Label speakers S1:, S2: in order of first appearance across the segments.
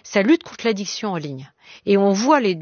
S1: ça lutte contre l'addiction en ligne. Et on voit les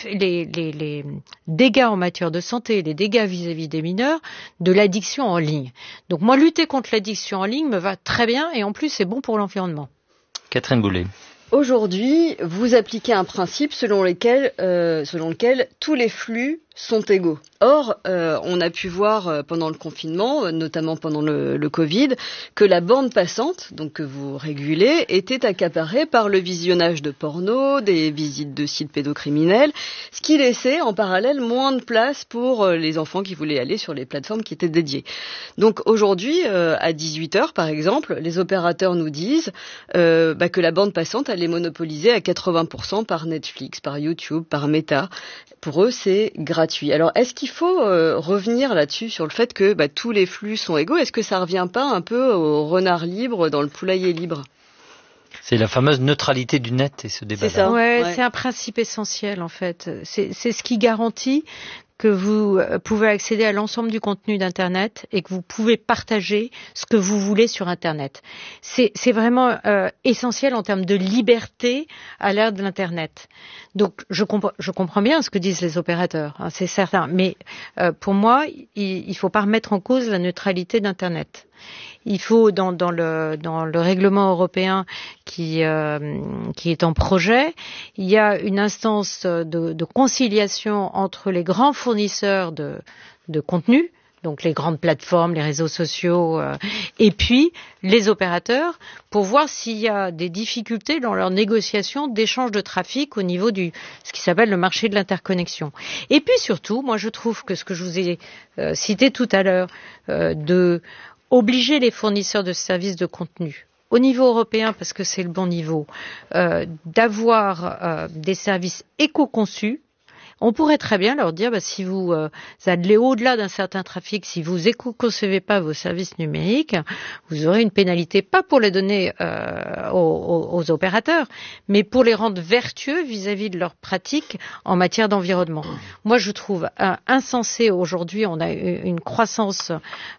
S1: dégâts en matière de santé, les dégâts vis-à-vis des mineurs de l'addiction en ligne. Donc moi, lutter contre l'addiction en ligne me va très bien et en plus, c'est bon pour l'environnement.
S2: Catherine Boulet.
S3: Aujourd'hui, vous appliquez un principe selon lequel tous les flux sont égaux. Or, on a pu voir pendant le confinement, notamment pendant le Covid, que la bande passante, donc que vous régulez, était accaparée par le visionnage de porno, des visites de sites pédocriminels, ce qui laissait en parallèle moins de place pour les enfants qui voulaient aller sur les plateformes qui étaient dédiées. Donc aujourd'hui, à 18h par exemple, les opérateurs nous disent que la bande passante, elle est monopolisée à 80% par Netflix, par YouTube, par Meta. Pour eux, c'est gratuit. Alors, est-ce qu'il faut revenir là-dessus, sur le fait que tous les flux sont égaux? Est-ce que ça revient pas un peu au renard libre dans le poulailler libre?
S2: C'est la fameuse neutralité du net et ce débat.
S1: C'est ça. Ouais, c'est un principe essentiel en fait. C'est ce qui garantit que vous pouvez accéder à l'ensemble du contenu d'Internet et que vous pouvez partager ce que vous voulez sur Internet. C'est vraiment essentiel en termes de liberté à l'ère de l'Internet. Donc, je comprends bien ce que disent les opérateurs, hein, c'est certain. Mais pour moi, il faut pas remettre en cause la neutralité d'Internet. Il faut, dans le règlement européen qui est en projet, il y a une instance de conciliation entre les grands fournisseurs de contenu, donc les grandes plateformes, les réseaux sociaux, et puis les opérateurs, pour voir s'il y a des difficultés dans leur négociation d'échange de trafic au niveau ce qui s'appelle le marché de l'interconnexion. Et puis surtout, moi je trouve que ce que je vous ai cité tout à l'heure, de obliger les fournisseurs de services de contenu au niveau européen, parce que c'est le bon niveau, d'avoir des services éco-conçus. On pourrait très bien leur dire, si vous allez au-delà d'un certain trafic, si vous éco-concevez pas vos services numériques, vous aurez une pénalité, pas pour les donner aux opérateurs, mais pour les rendre vertueux vis-à-vis de leurs pratiques en matière d'environnement. Moi, je trouve insensé aujourd'hui, on a une croissance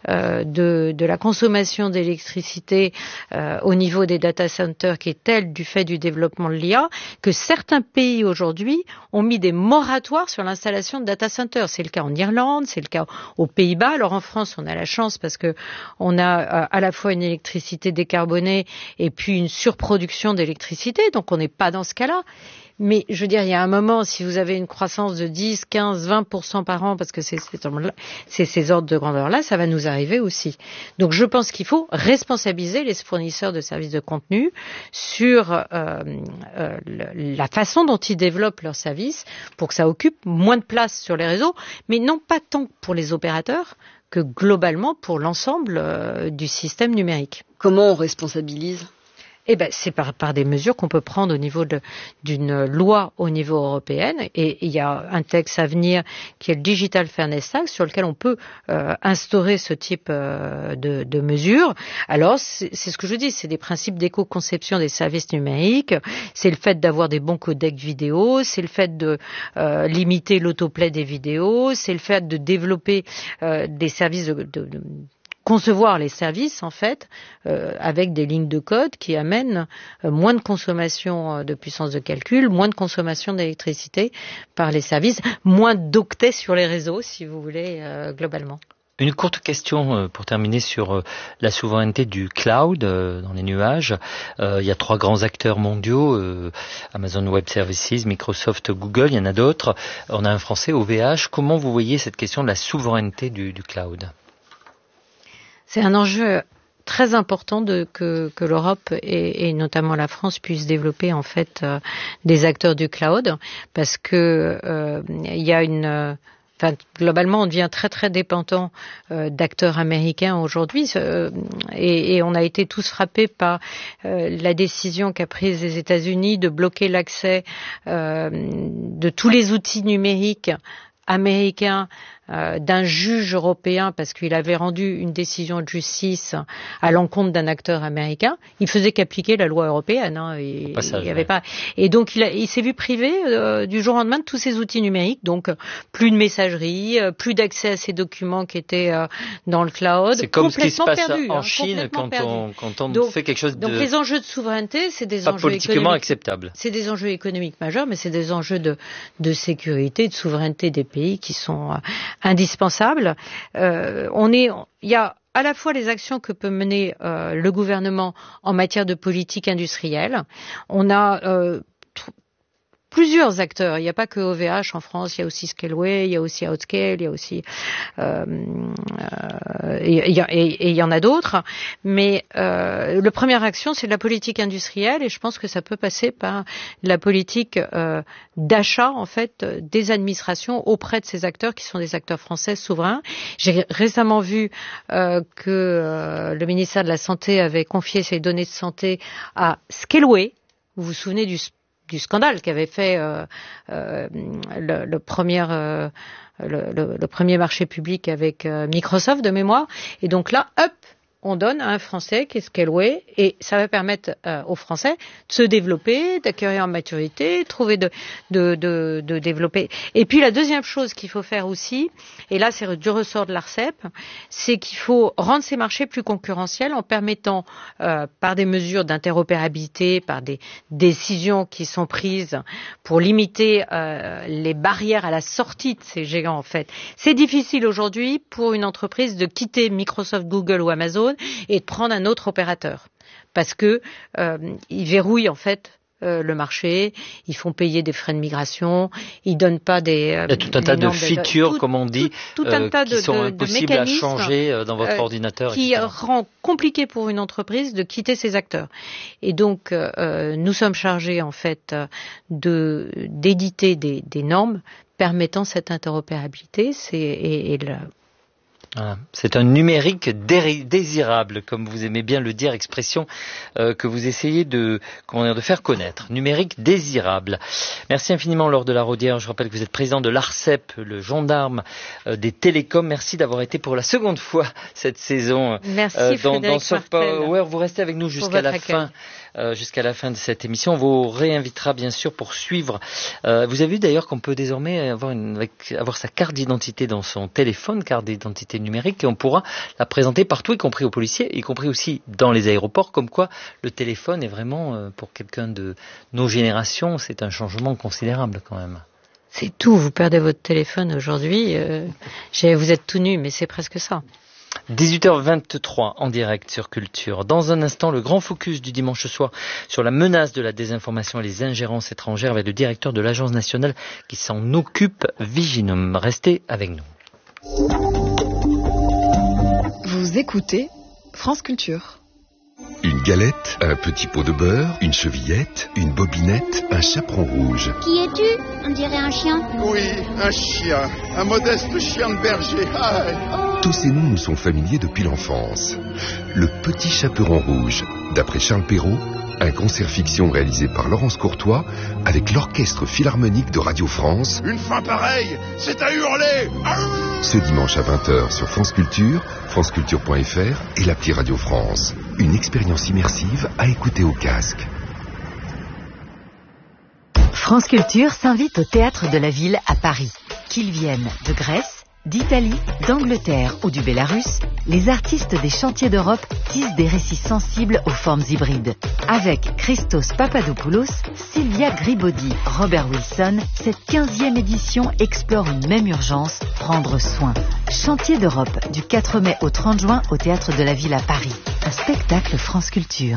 S1: de la consommation d'électricité au niveau des data centers qui est telle du fait du développement de l'IA, que certains pays aujourd'hui ont mis des moratoires sur l'installation de data centers. C'est le cas en Irlande, c'est le cas aux Pays-Bas. Alors en France, on a la chance parce que on a à la fois une électricité décarbonée et puis une surproduction d'électricité, donc on n'est pas dans ce cas-là. Mais je veux dire, il y a un moment, si vous avez une croissance de 10, 15, 20% par an, parce que c'est ces ordres de grandeur-là, ça va nous arriver aussi. Donc je pense qu'il faut responsabiliser les fournisseurs de services de contenu sur la façon dont ils développent leurs services pour que ça occupe moins de place sur les réseaux, mais non pas tant pour les opérateurs que globalement pour l'ensemble du système numérique.
S3: Comment on responsabilise ?
S1: C'est par des mesures qu'on peut prendre au niveau d'une loi au niveau européen, et il y a un texte à venir qui est le Digital Fairness Act sur lequel on peut instaurer ce type de mesures. Alors c'est ce que je dis, c'est des principes d'éco-conception des services numériques, c'est le fait d'avoir des bons codecs vidéo, c'est le fait de limiter l'autoplay des vidéos, c'est le fait de développer des services de concevoir les services en fait avec des lignes de code qui amènent moins de consommation de puissance de calcul, moins de consommation d'électricité par les services, moins d'octets sur les réseaux si vous voulez globalement.
S2: Une courte question pour terminer sur la souveraineté du cloud dans les nuages. Il y a 3 grands acteurs mondiaux, Amazon Web Services, Microsoft, Google, il y en a d'autres. On a un français, OVH. Comment vous voyez cette question de la souveraineté du cloud ?
S1: C'est un enjeu très important que l'Europe et notamment la France puissent développer en fait des acteurs du cloud, parce que il y a globalement, on devient très très dépendant d'acteurs américains aujourd'hui, et on a été tous frappés par la décision qu'a prise les États-Unis de bloquer l'accès de tous les outils numériques américains d'un juge européen parce qu'il avait rendu une décision de justice à l'encontre d'un acteur américain. Il faisait qu'appliquer la loi européenne. Il y avait pas. Et donc il s'est vu privé du jour au lendemain de tous ces outils numériques. Donc plus de messagerie, plus d'accès à ces documents qui étaient dans le cloud.
S2: C'est comme ce qui se passe
S1: perdu,
S2: en Chine quand on fait quelque chose de...
S1: Donc les enjeux de souveraineté, c'est des enjeux
S2: politiquement acceptables.
S1: C'est des enjeux économiques majeurs, mais c'est des enjeux de sécurité, de souveraineté des pays qui sont indispensables. Il y a à la fois les actions que peut mener le gouvernement en matière de politique industrielle. On a plusieurs acteurs. Il n'y a pas que OVH en France, il y a aussi Scaleway, il y a aussi Outscale, il y a aussi et il y en a d'autres. Mais la première action, c'est de la politique industrielle, et je pense que ça peut passer par la politique d'achat en fait des administrations auprès de ces acteurs qui sont des acteurs français souverains. J'ai récemment vu que le ministère de la Santé avait confié ses données de santé à Scaleway. Vous vous souvenez du scandale qu'avait fait le premier marché public avec Microsoft de mémoire. Et donc là, hop, on donne à un Français qui est Scaleway, et ça va permettre aux Français de se développer, d'acquérir en maturité, trouver de développer. Et puis la deuxième chose qu'il faut faire aussi, et là c'est du ressort de l'ARCEP, c'est qu'il faut rendre ces marchés plus concurrentiels en permettant, par des mesures d'interopérabilité, par des décisions qui sont prises pour limiter les barrières à la sortie de ces géants en fait. C'est difficile aujourd'hui pour une entreprise de quitter Microsoft, Google ou Amazon et de prendre un autre opérateur, parce que ils verrouillent en fait le marché, ils font payer des frais de migration, ils donnent pas des...
S2: Il y a tout un tas de features, comme on dit,
S1: tout un tas
S2: qui sont impossibles à changer dans votre ordinateur.
S1: Qui rend compliqué pour une entreprise de quitter ses acteurs. Et donc, nous sommes chargés en fait d'éditer des normes permettant cette interopérabilité.
S2: Voilà. C'est un numérique désirable, comme vous aimez bien le dire, expression que vous essayez de faire connaître. Numérique désirable. Merci infiniment, Laure de la Raudière. Je rappelle que vous êtes président de l'ARCEP, le gendarme des télécoms. Merci d'avoir été pour la seconde fois cette saison dans Soft Power. Vous restez avec nous jusqu'à la fin de cette émission. On vous réinvitera bien sûr pour suivre. Vous avez vu d'ailleurs qu'on peut désormais avoir sa carte d'identité dans son téléphone, carte d'identité numérique, et on pourra la présenter partout, y compris aux policiers, y compris aussi dans les aéroports, comme quoi le téléphone est vraiment, pour quelqu'un de nos générations, c'est un changement considérable quand même.
S1: C'est tout, vous perdez votre téléphone aujourd'hui, vous êtes tout nu, mais c'est presque ça.
S2: 18h23 en direct sur Culture. Dans un instant, le grand focus du dimanche soir sur la menace de la désinformation et les ingérences étrangères avec le directeur de l'Agence nationale qui s'en occupe, Viginum. Restez avec nous.
S4: Vous écoutez France Culture.
S5: Une galette, un petit pot de beurre, une chevillette, une bobinette, un chaperon rouge.
S6: Qui es-tu? On dirait un chien.
S7: Oui, un chien. Un modeste chien de berger.
S5: Tous ces noms nous sont familiers depuis l'enfance. Le petit chaperon rouge, d'après Charles Perrault, un concert fiction réalisé par Laurence Courtois avec l'Orchestre Philharmonique de Radio France.
S7: Une fin pareille, c'est à hurler.
S5: Ce dimanche à 20h sur France Culture, franceculture.fr et l'appli Radio France. Une expérience immersive à écouter au casque.
S8: France Culture s'invite au Théâtre de la Ville à Paris. Qu'ils viennent de Grèce, d'Italie, d'Angleterre ou du Bélarus, les artistes des chantiers d'Europe tissent des récits sensibles aux formes hybrides. Avec Christos Papadopoulos, Sylvia Gribaudy, Robert Wilson, cette 15e édition explore une même urgence, prendre soin. Chantiers d'Europe, du 4 mai au 30 juin au Théâtre de la Ville à Paris. Un spectacle France Culture.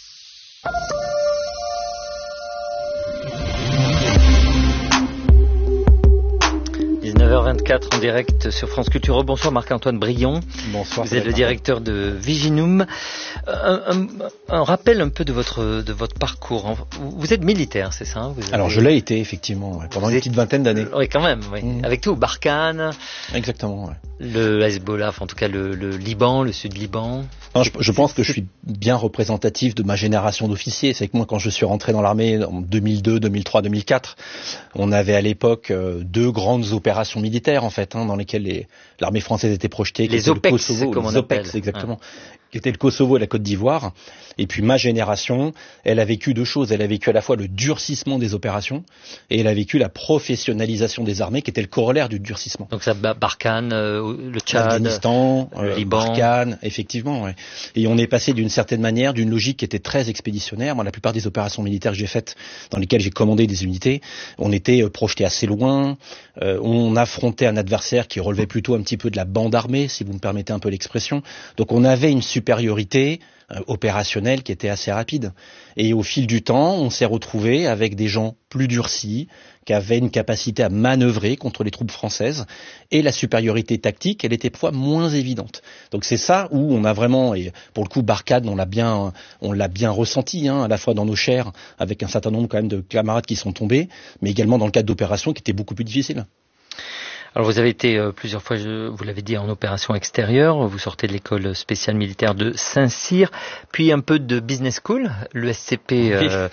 S2: 19h24 en direct sur France Culture. Bonsoir Marc-Antoine Brion.
S9: Bonsoir.
S2: Vous êtes le directeur de Viginum. Un rappel un peu de votre parcours. Vous êtes militaire, c'est ça?
S9: Alors je l'ai été effectivement pendant une petite vingtaine d'années.
S2: Oui, quand même. Oui. Avec tout, Barkhane.
S9: Exactement. Ouais.
S2: Le Hezbollah, en tout cas le Liban, le Sud-Liban.
S9: Non, je pense que je suis bien représentatif de ma génération d'officiers. C'est que moi, quand je suis rentré dans l'armée en 2002, 2003, 2004, on avait à l'époque 2 grandes opérations militaires. terres en fait, dans lesquelles l'armée française était projetée.
S2: Les OPEX, comme on appelle.
S9: Exactement. Qui était le Kosovo et la Côte d'Ivoire. Et puis ma génération, elle a vécu deux choses. Elle a vécu à la fois le durcissement des opérations et elle a vécu la professionnalisation des armées, qui était le corollaire du durcissement.
S2: Donc ça, Barkhane, le Tchad,
S9: l'Afghanistan,
S2: le Liban.
S9: Barkhane, effectivement. Ouais. Et on est passé d'une certaine manière, d'une logique qui était très expéditionnaire. Moi, la plupart des opérations militaires que j'ai faites, dans lesquelles j'ai commandé des unités, on était projeté assez loin. On affrontait un adversaire qui relevait plutôt un petit peu de la bande armée, si vous me permettez un peu l'expression. Donc on avait une supériorité opérationnelle qui était assez rapide. Et au fil du temps, on s'est retrouvé avec des gens plus durcis, qui avaient une capacité à manœuvrer contre les troupes françaises, et la supériorité tactique, elle était parfois moins évidente. Donc c'est ça où on a vraiment, et pour le coup Barkhane, on l'a bien ressenti, à la fois dans nos chairs, avec un certain nombre quand même de camarades qui sont tombés, mais également dans le cadre d'opérations qui étaient beaucoup plus difficiles.
S2: Alors vous avez été plusieurs fois, vous l'avez dit, en opération extérieure. Vous sortez de l'école spéciale militaire de Saint-Cyr, puis un peu de business school, l'ESCP,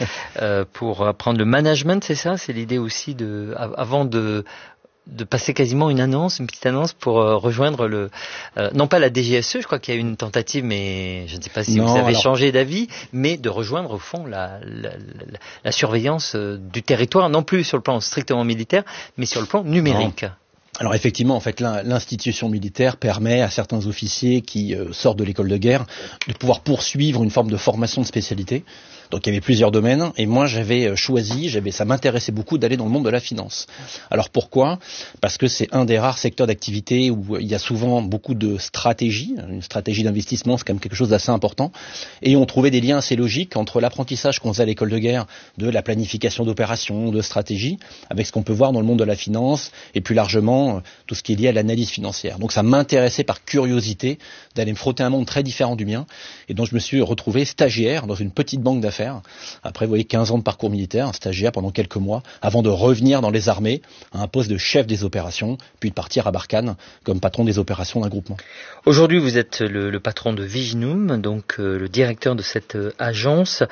S2: pour apprendre le management, c'est ça? C'est l'idée aussi avant de passer quasiment une petite annonce pour rejoindre non pas la DGSE, je crois qu'il y a eu une tentative, mais je ne sais pas si vous avez changé d'avis, mais de rejoindre au fond la surveillance du territoire, non plus sur le plan strictement militaire, mais sur le plan numérique.
S9: Non. Alors effectivement, en fait, l'institution militaire permet à certains officiers qui sortent de l'école de guerre de pouvoir poursuivre une forme de formation de spécialité. Donc il y avait plusieurs domaines, et moi j'avais choisi, ça m'intéressait beaucoup d'aller dans le monde de la finance. Alors pourquoi ? Parce que c'est un des rares secteurs d'activité où il y a souvent beaucoup de stratégie. Une stratégie d'investissement, c'est quand même quelque chose d'assez important. Et on trouvait des liens assez logiques entre l'apprentissage qu'on faisait à l'école de guerre, de la planification d'opérations, de stratégie, avec ce qu'on peut voir dans le monde de la finance, et plus largement tout ce qui est lié à l'analyse financière. Donc ça m'intéressait par curiosité d'aller me frotter à un monde très différent du mien, et donc je me suis retrouvé stagiaire dans une petite banque d'affaires. Après, vous voyez, 15 ans de parcours militaire, un stagiaire pendant quelques mois, avant de revenir dans les armées à un poste de chef des opérations, puis de partir à Barkhane comme patron des opérations d'un groupement.
S2: Aujourd'hui, vous êtes le patron de Viginum, donc le directeur de cette agence.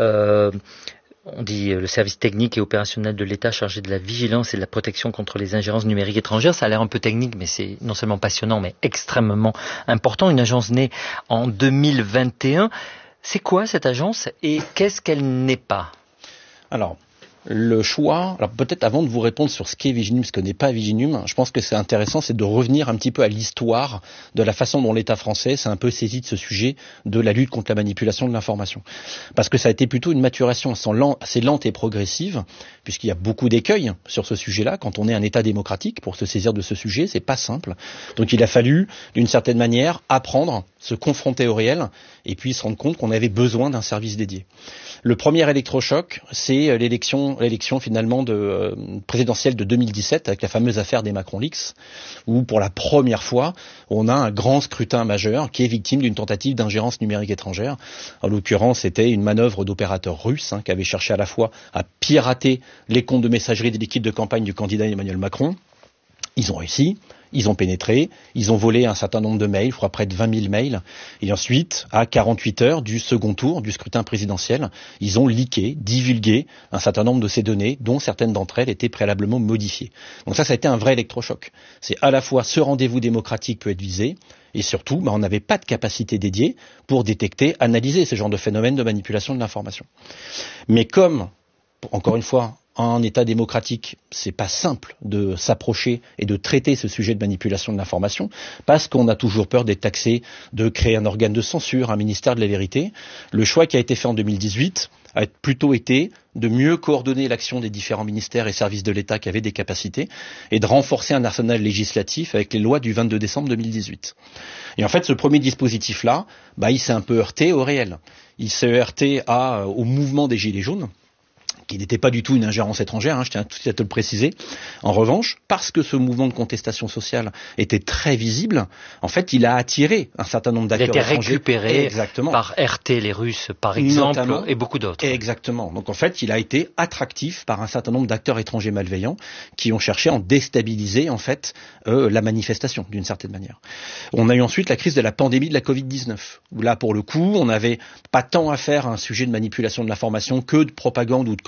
S2: On dit le service technique et opérationnel de l'État chargé de la vigilance et de la protection contre les ingérences numériques étrangères. Ça a l'air un peu technique, mais c'est non seulement passionnant, mais extrêmement important. Une agence née en 2021. C'est quoi cette agence et qu'est-ce qu'elle n'est pas ?
S9: Alors, le choix, alors peut-être avant de vous répondre sur ce qu'est Viginum, ce que n'est pas Viginum, je pense que c'est intéressant, c'est de revenir un petit peu à l'histoire de la façon dont l'État français s'est un peu saisi de ce sujet de la lutte contre la manipulation de l'information. Parce que ça a été plutôt une maturation assez lente et progressive, puisqu'il y a beaucoup d'écueils sur ce sujet-là. Quand on est un État démocratique, pour se saisir de ce sujet, c'est pas simple. Donc il a fallu, d'une certaine manière, apprendre, se confronter au réel, et puis se rendre compte qu'on avait besoin d'un service dédié. Le premier électrochoc, c'est l'élection finalement présidentielle de 2017 avec la fameuse affaire des Macron Leaks, où pour la première fois on a un grand scrutin majeur qui est victime d'une tentative d'ingérence numérique étrangère. En l'occurrence, c'était une manœuvre d'opérateurs russes qui avait cherché à la fois à pirater les comptes de messagerie de l'équipe de campagne du candidat Emmanuel Macron. Ils ont réussi. Ils ont pénétré, ils ont volé un certain nombre de mails, je crois près de 20 000 mails, et ensuite, à 48 heures du second tour du scrutin présidentiel, ils ont leaké, divulgué un certain nombre de ces données, dont certaines d'entre elles étaient préalablement modifiées. Donc ça a été un vrai électrochoc. C'est à la fois ce rendez-vous démocratique peut être visé, et surtout, on n'avait pas de capacité dédiée pour détecter, analyser ce genre de phénomène de manipulation de l'information. Mais comme, encore une fois, en État démocratique, c'est pas simple de s'approcher et de traiter ce sujet de manipulation de l'information, parce qu'on a toujours peur d'être taxé, de créer un organe de censure, un ministère de la vérité. Le choix qui a été fait en 2018 a plutôt été de mieux coordonner l'action des différents ministères et services de l'État qui avaient des capacités, et de renforcer un arsenal législatif avec les lois du 22 décembre 2018. Et en fait, ce premier dispositif-là, il s'est un peu heurté au réel. Il s'est heurté au mouvement des Gilets jaunes, qui n'était pas du tout une ingérence étrangère, je tiens tout de suite à te le préciser. En revanche, parce que ce mouvement de contestation sociale était très visible, en fait, il a attiré un certain nombre d'acteurs étrangers.
S2: Il a été récupéré
S9: exactement
S2: par RT, les Russes, par exemple, notamment, et beaucoup d'autres.
S9: Exactement. Donc en fait, il a été attractif par un certain nombre d'acteurs étrangers malveillants qui ont cherché à en déstabiliser, en fait, la manifestation, d'une certaine manière. On a eu ensuite la crise de la pandémie de la Covid-19, où là, pour le coup, on n'avait pas tant à faire à un sujet de manipulation de l'information que de propagande ou de communication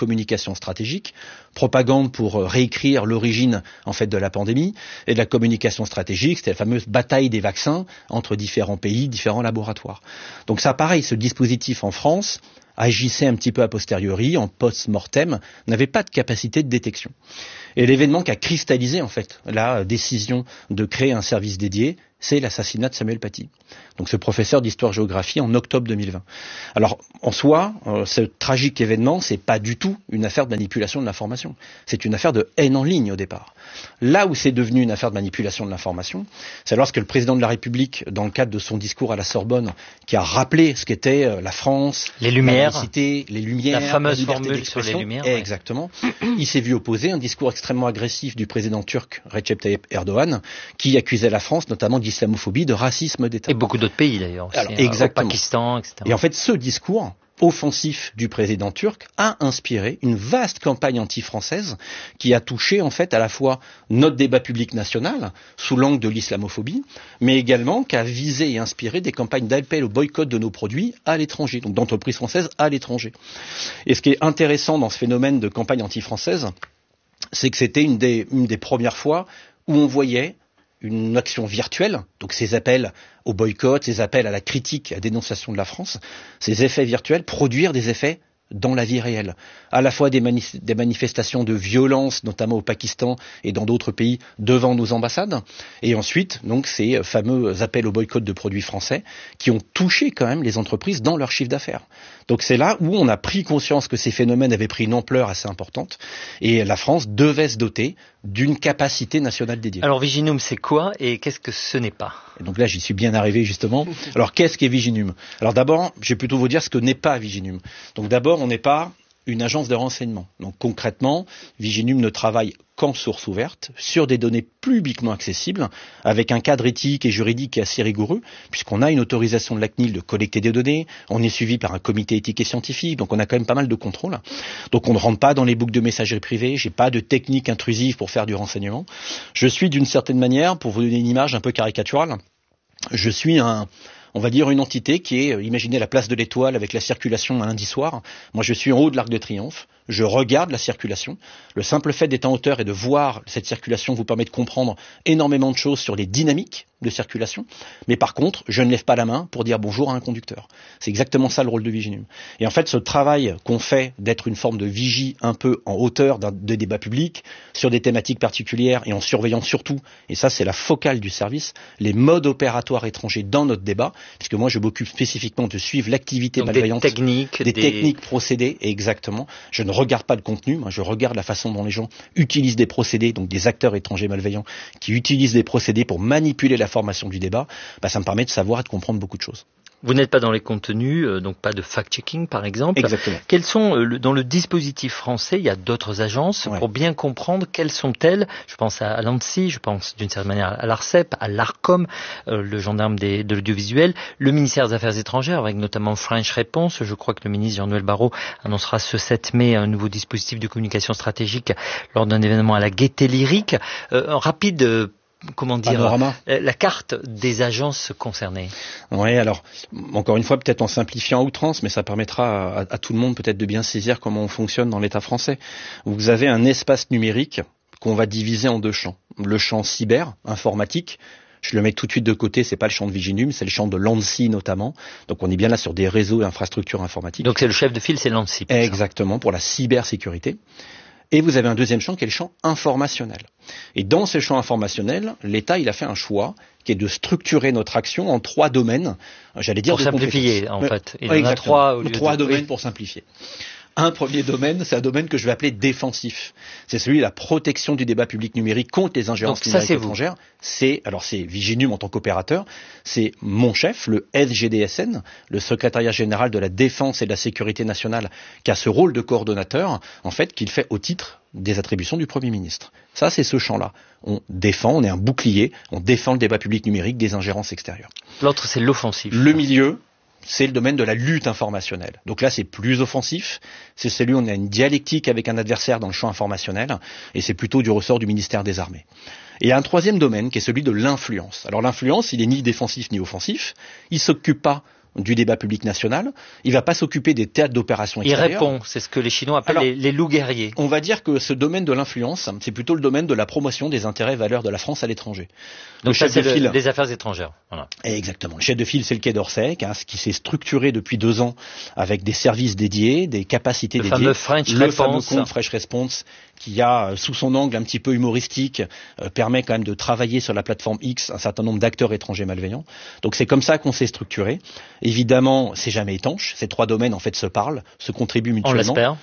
S9: communication stratégique, propagande pour réécrire l'origine en fait de la pandémie, et de la communication stratégique, c'était la fameuse bataille des vaccins entre différents pays, différents laboratoires. Donc ça, pareil, ce dispositif en France agissait un petit peu a posteriori, en post-mortem, n'avait pas de capacité de détection. Et l'événement qui a cristallisé en fait la décision de créer un service dédié, c'est l'assassinat de Samuel Paty, donc ce professeur d'histoire-géographie en octobre 2020. Alors, en soi, ce tragique événement, c'est pas du tout une affaire de manipulation de l'information. C'est une affaire de haine en ligne au départ. Là où c'est devenu une affaire de manipulation de l'information, c'est lorsque le président de la République, dans le cadre de son discours à la Sorbonne, qui a rappelé ce qu'était la France,
S2: les Lumières,
S9: la laïcité, les Lumières,
S2: la fameuse
S9: la
S2: formule sur les Lumières.
S9: Exactement. Il s'est vu opposer un discours extrêmement agressif du président turc Recep Tayyip Erdogan, qui accusait la France, notamment d'islamophobie, de racisme d'État.
S2: Et beaucoup d'autres pays d'ailleurs, aussi,
S9: alors, exactement.
S2: Au Pakistan, etc.
S9: Et en fait, ce discours offensif du président turc a inspiré une vaste campagne anti-française qui a touché en fait à la fois notre débat public national sous l'angle de l'islamophobie, mais également qui a visé et inspiré des campagnes d'appel au boycott de nos produits à l'étranger, donc d'entreprises françaises à l'étranger. Et ce qui est intéressant dans ce phénomène de campagne anti-française, c'est que c'était une des premières fois où on voyait une action virtuelle, donc ces appels au boycott, ces appels à la critique, à la dénonciation de la France, ces effets virtuels produire des effets dans la vie réelle. À la fois des manifestations de violence, notamment au Pakistan et dans d'autres pays, devant nos ambassades, et ensuite, donc, ces fameux appels au boycott de produits français qui ont touché quand même les entreprises dans leur chiffre d'affaires. Donc c'est là où on a pris conscience que ces phénomènes avaient pris une ampleur assez importante, et la France devait se doter d'une capacité nationale dédiée.
S2: Alors Viginum, c'est quoi et qu'est-ce que ce n'est pas ?
S9: Et donc là, j'y suis bien arrivé justement. Alors qu'est-ce qu'est Viginum ? Alors d'abord, je vais plutôt vous dire ce que n'est pas Viginum. Donc d'abord, on n'est pas une agence de renseignement. Donc concrètement, Viginum ne travaille qu'en source ouverte, sur des données publiquement accessibles, avec un cadre éthique et juridique assez rigoureux, puisqu'on a une autorisation de la CNIL de collecter des données, on est suivi par un comité éthique et scientifique, donc on a quand même pas mal de contrôle. Donc on ne rentre pas dans les boucles de messagerie privée, j'ai pas de technique intrusive pour faire du renseignement. Je suis d'une certaine manière, pour vous donner une image un peu caricaturale, je suis on va dire une entité qui est, imaginez la place de l'Étoile avec la circulation un lundi soir. Moi, je suis en haut de l'Arc de Triomphe. Je regarde la circulation. Le simple fait d'être en hauteur et de voir cette circulation vous permet de comprendre énormément de choses sur les dynamiques de circulation. Mais par contre, je ne lève pas la main pour dire bonjour à un conducteur. C'est exactement ça le rôle de Viginum. Et en fait, ce travail qu'on fait d'être une forme de vigie un peu en hauteur de débat public sur des thématiques particulières et en surveillant surtout, et ça c'est la focale du service, les modes opératoires étrangers dans notre débat, puisque moi je m'occupe spécifiquement de suivre l'activité malveillante, des techniques, procédés, et exactement. Je ne regarde pas le contenu, moi je regarde la façon dont les gens utilisent des procédés, donc des acteurs étrangers malveillants qui utilisent des procédés pour manipuler la formation du débat. Ça me permet de savoir et de comprendre beaucoup de choses.
S2: Vous n'êtes pas dans les contenus, donc pas de fact-checking par exemple.
S9: Exactement.
S2: Quels sont, dans le dispositif français, il y a d'autres agences, pour bien comprendre quelles sont-elles. Je pense à l'ANSSI, je pense d'une certaine manière à l'ARCEP, à l'ARCOM, le gendarme de l'audiovisuel, le ministère des Affaires étrangères, avec notamment French Response. Je crois que le ministre Jean-Noël Barrot annoncera ce 7 mai un nouveau dispositif de communication stratégique lors d'un événement à la Gaîté Lyrique. Un rapide panorama. La carte des agences concernées.
S9: Oui, alors, encore une fois, peut-être en simplifiant à outrance, mais ça permettra à tout le monde peut-être de bien saisir comment on fonctionne dans l'État français. Vous avez un espace numérique qu'on va diviser en deux champs. Le champ cyber, informatique. Je le mets tout de suite de côté, c'est pas le champ de Viginum, c'est le champ de l'ANSSI notamment. Donc on est bien là sur des réseaux et infrastructures informatiques.
S2: Donc c'est le chef de file, c'est l'ANSSI.
S9: Exactement, pour la cybersécurité. Et vous avez un deuxième champ qui est le champ informationnel. Et dans ce champ informationnel, l'État, il a fait un choix qui est de structurer notre action en 3 domaines, j'allais dire
S2: pour simplifier, en fait.
S9: Il y en a 3 au lieu de 3 domaines pour simplifier. Un premier domaine, c'est un domaine que je vais appeler défensif. C'est celui de la protection du débat public numérique contre les ingérences numériques étrangères. C'est Viginum en tant qu'opérateur. C'est mon chef, le SGDSN, le secrétariat général de la défense et de la sécurité nationale, qui a ce rôle de coordonnateur, en fait, qu'il fait au titre des attributions du Premier ministre. Ça, c'est ce champ-là. On défend, on est un bouclier, on défend le débat public numérique des ingérences extérieures.
S2: L'autre, c'est l'offensif.
S9: Le milieu, c'est le domaine de la lutte informationnelle. Donc là, c'est plus offensif. C'est celui où on a une dialectique avec un adversaire dans le champ informationnel. Et c'est plutôt du ressort du ministère des Armées. Et il y a un troisième domaine qui est celui de l'influence. Alors l'influence, il est ni défensif ni offensif. Il s'occupe pas du débat public national. Il va pas s'occuper des théâtres d'opérations extérieures.
S2: Il répond, c'est ce que les Chinois appellent les loups guerriers.
S9: On va dire que ce domaine de l'influence, c'est plutôt le domaine de la promotion des intérêts et valeurs de la France à l'étranger.
S2: Donc ça, c'est les affaires étrangères. Voilà.
S9: Exactement. Le chef de file, c'est le Quai d'Orsay, qui s'est structuré depuis 2 ans avec des services dédiés, des capacités dédiées.
S2: Le fameux
S9: compte Fresh Response, qui a, sous son angle un petit peu humoristique, permet quand même de travailler sur la plateforme X un certain nombre d'acteurs étrangers malveillants. Donc c'est comme ça qu'on s'est structuré. Évidemment, c'est jamais étanche. Ces 3 domaines, en fait, se parlent, se contribuent mutuellement.
S2: On l'espère.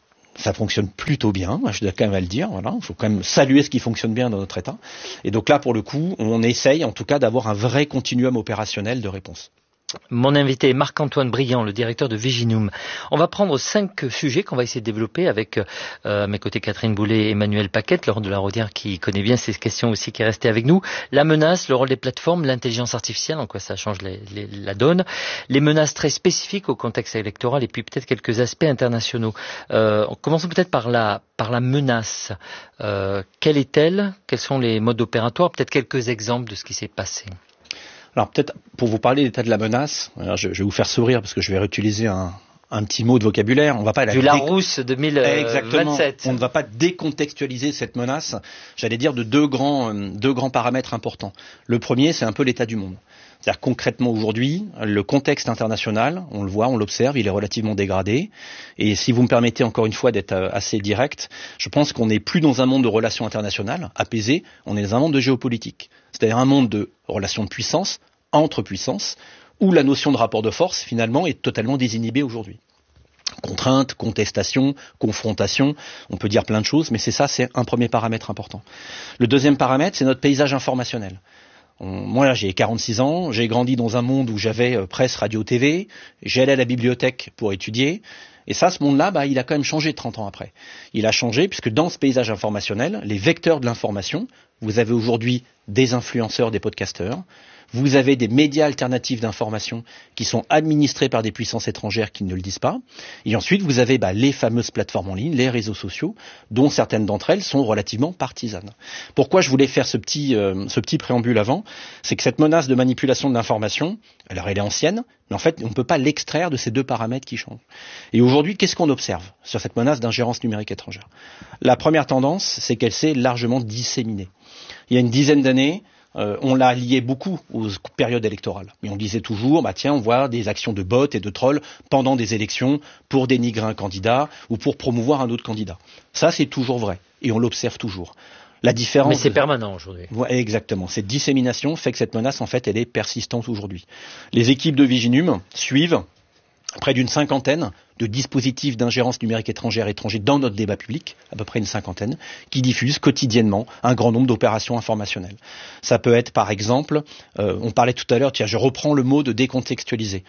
S9: Ça fonctionne plutôt bien, je dois quand même à le dire. Voilà, il faut quand même saluer ce qui fonctionne bien dans notre État. Et donc là, pour le coup, on essaye en tout cas d'avoir un vrai continuum opérationnel de réponse.
S2: Mon invité est Marc-Antoine Briand, le directeur de Viginum. On va prendre 5 sujets qu'on va essayer de développer avec à mes côtés Catherine Boulet et Emmanuel Paquette, Laurent de la Rodière qui connaît bien ces questions aussi, qui est resté avec nous. La menace, le rôle des plateformes, l'intelligence artificielle, en quoi ça change la donne, les menaces très spécifiques au contexte électoral et puis peut-être quelques aspects internationaux. Commençons peut-être par la menace. Quelle est-elle? Quels sont les modes opératoires? Peut-être quelques exemples de ce qui s'est passé.
S9: Alors peut-être pour vous parler de l'état de la menace, je vais vous faire sourire parce que je vais réutiliser un petit mot de vocabulaire. On va pas
S2: du Larousse 2027.
S9: Exactement. On ne va pas décontextualiser cette menace. J'allais dire de deux grands paramètres importants. Le premier, c'est un peu l'état du monde. C'est-à-dire concrètement aujourd'hui, le contexte international, on le voit, on l'observe, il est relativement dégradé. Et si vous me permettez encore une fois d'être assez direct, je pense qu'on n'est plus dans un monde de relations internationales apaisées, on est dans un monde de géopolitique. C'est-à-dire un monde de relations de puissance, entre puissances, où la notion de rapport de force, finalement, est totalement désinhibée aujourd'hui. Contrainte, contestation, confrontation, on peut dire plein de choses, mais c'est un premier paramètre important. Le deuxième paramètre, c'est notre paysage informationnel. Moi, j'ai 46 ans, j'ai grandi dans un monde où j'avais presse, radio, TV, j'allais à la bibliothèque pour étudier, et ça, ce monde-là, il a quand même changé 30 ans après. Il a changé puisque dans ce paysage informationnel, les vecteurs de l'information, vous avez aujourd'hui des influenceurs, des podcasteurs, vous avez des médias alternatifs d'information qui sont administrés par des puissances étrangères qui ne le disent pas. Et ensuite, vous avez les fameuses plateformes en ligne, les réseaux sociaux, dont certaines d'entre elles sont relativement partisanes. Pourquoi je voulais faire ce petit préambule avant? C'est que cette menace de manipulation de l'information, alors elle est ancienne, mais en fait, on ne peut pas l'extraire de ces 2 paramètres qui changent. Et aujourd'hui, qu'est-ce qu'on observe sur cette menace d'ingérence numérique étrangère? La première tendance, c'est qu'elle s'est largement disséminée. Il y a une dizaine d'années, on l'a lié beaucoup aux périodes électorales. Mais on disait toujours, on voit des actions de bots et de trolls pendant des élections pour dénigrer un candidat ou pour promouvoir un autre candidat. Ça, c'est toujours vrai. Et on l'observe toujours. La différence.
S2: Mais c'est permanent aujourd'hui.
S9: Ouais, exactement. Cette dissémination fait que cette menace, en fait, elle est persistante aujourd'hui. Les équipes de Viginum suivent près d'une 50aine de dispositifs d'ingérence numérique étrangère dans notre débat public, à peu près une 50aine, qui diffusent quotidiennement un grand nombre d'opérations informationnelles. Ça peut être, par exemple, on parlait tout à l'heure, je reprends le mot de décontextualiser.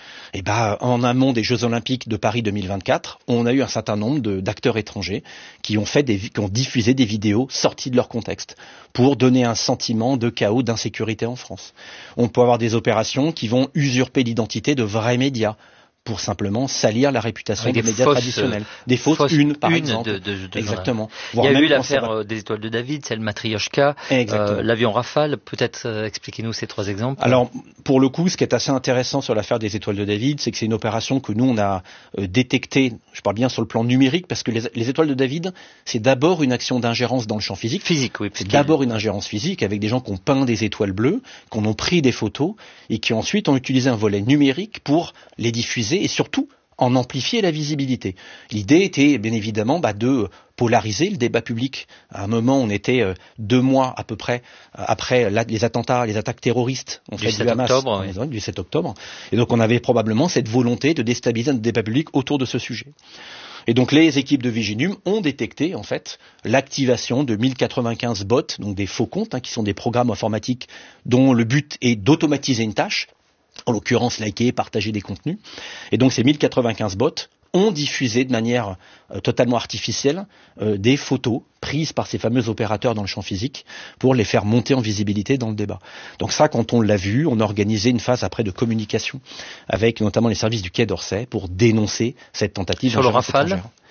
S9: En amont des Jeux Olympiques de Paris 2024, on a eu un certain nombre d'acteurs étrangers qui ont diffusé des vidéos sorties de leur contexte pour donner un sentiment de chaos, d'insécurité en France. On peut avoir des opérations qui vont usurper l'identité de vrais médias, pour simplement salir la réputation des médias traditionnels. Des fausses unes, par exemple. Exactement.
S2: Il y a eu l'affaire des étoiles de David, celle Matrioshka, l'avion Rafale. Peut-être expliquez-nous ces 3 exemples.
S9: Alors, pour le coup, ce qui est assez intéressant sur l'affaire des étoiles de David, c'est que c'est une opération que nous, on a détectée, je parle bien sur le plan numérique, parce que les étoiles de David, c'est d'abord une action d'ingérence dans le champ physique.
S2: Oui.
S9: C'est d'abord une ingérence physique avec des gens qui ont peint des étoiles bleues, qui en ont pris des photos, et qui ensuite ont utilisé un volet numérique pour les diffuser et surtout en amplifier la visibilité. L'idée était bien évidemment de polariser le débat public. À un moment, on était 2 mois à peu près après les attaques terroristes du Hamas du 7 octobre. Et donc on avait probablement cette volonté de déstabiliser notre débat public autour de ce sujet. Et donc les équipes de Viginum ont détecté en fait l'activation de 1095 bots, donc des faux comptes, qui sont des programmes informatiques dont le but est d'automatiser une tâche, en l'occurrence liker, partager des contenus. Et donc ces 1095 bots ont diffusé de manière totalement artificielle des photos prises par ces fameux opérateurs dans le champ physique pour les faire monter en visibilité dans le débat. Donc ça, quand on l'a vu, on a organisé une phase après de communication avec notamment les services du Quai d'Orsay pour dénoncer cette tentative
S2: sur le Rafale.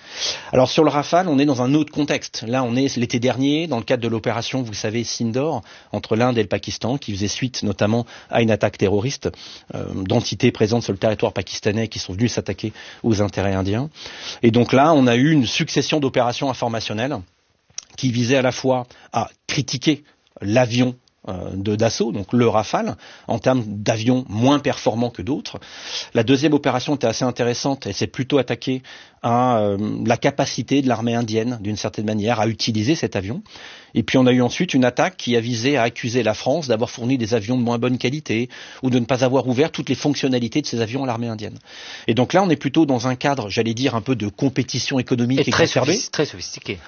S9: Alors sur le Rafale, on est dans un autre contexte. Là, on est l'été dernier, dans le cadre de l'opération, vous savez, Sindoor, entre l'Inde et le Pakistan, qui faisait suite notamment à une attaque terroriste d'entités présentes sur le territoire pakistanais qui sont venues s'attaquer aux intérêts indiens. Et donc là, on a eu une succession d'opérations informationnelles qui visaient à la fois à critiquer l'avion d'assaut, donc le Rafale, en termes d'avions moins performants que d'autres. La deuxième opération était assez intéressante et s'est plutôt attaquée à la capacité de l'armée indienne, d'une certaine manière, à utiliser cet avion. Et puis on a eu ensuite une attaque qui a visé à accuser la France d'avoir fourni des avions de moins bonne qualité ou de ne pas avoir ouvert toutes les fonctionnalités de ces avions à l'armée indienne. Et donc là, on est plutôt dans un cadre, j'allais dire, un peu de compétition économique
S2: exacerbée. Très sophistiqué.